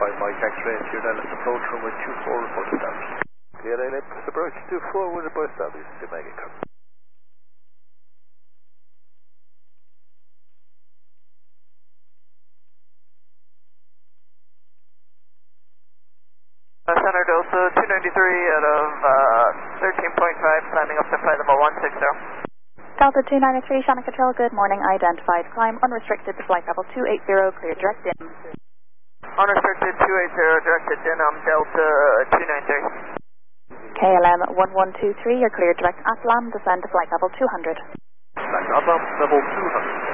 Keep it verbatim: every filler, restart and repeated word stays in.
five Mike X-ray, Sierra Delta approach runway two four, report established. Clear Island, approach two four, will report established, Jamaica come. Uh, Center Delta two ninety-three out of uh, thirteen point five, landing up to flight level one six zero. Delta two ninety-three, Shannon Control, good morning, identified. Climb unrestricted to flight level two eighty, clear direct in. Unrestricted two eighty, directed in, I'm Delta two ninety-three. K L M one one two three, you're clear direct at land, descend to flight level two hundred. Flight level two hundred.